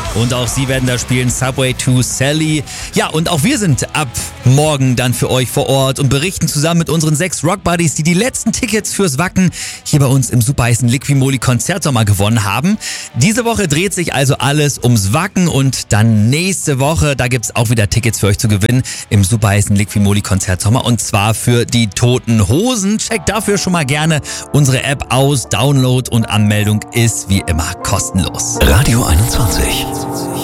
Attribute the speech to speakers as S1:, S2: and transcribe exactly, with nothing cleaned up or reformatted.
S1: Und auch sie werden da spielen, Subway to Sally. Ja, und auch wir sind ab morgen dann für euch vor Ort und berichten zusammen mit unseren sechs Rock-Buddies, die die letzten Tickets fürs Wacken hier bei uns im super heißen Liquimoli Konzertsommer gewonnen haben. Diese Woche dreht sich also alles ums Wacken und dann nächste Woche, da gibt's auch wieder Tickets für euch zu gewinnen im super heißen Liquimoli Konzertsommer und zwar für die Toten Hosen. Checkt dafür schon mal gerne unsere App aus. Download und Anmeldung ist wie immer kostenlos.
S2: Radio einundzwanzig.